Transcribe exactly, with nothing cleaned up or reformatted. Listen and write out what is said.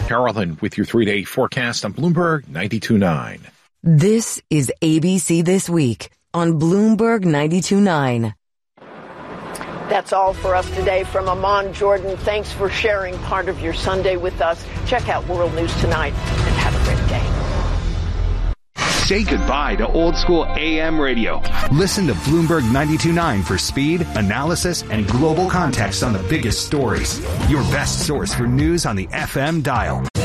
Carolyn with your three-day forecast on Bloomberg ninety-two point nine. This is A B C This Week on Bloomberg ninety-two point nine. That's all for us today from Amon Jordan. Thanks for sharing part of your Sunday with us. Check out World News Tonight and have a great day. Say goodbye to old school A M radio. Listen to Bloomberg ninety-two point nine for speed, analysis, and global context on the biggest stories. Your best source for news on the F M dial.